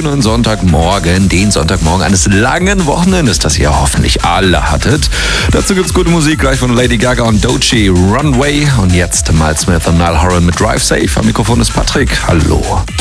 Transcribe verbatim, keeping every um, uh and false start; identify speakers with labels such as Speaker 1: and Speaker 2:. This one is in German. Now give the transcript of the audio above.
Speaker 1: schönen Sonntagmorgen, den Sonntagmorgen eines langen Wochenendes, das ihr hoffentlich alle hattet. Dazu gibt's gute Musik gleich von Lady Gaga und Doechii, Runway. Und jetzt Miles Smith und Niall Horan mit Drive Safe. Am Mikrofon ist Patrick. Hallo.